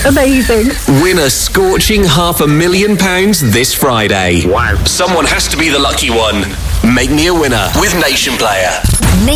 Amazing. Win a scorching £500,000 this Friday. Wow. Someone has to be the lucky one. Make me a winner with Nation Player.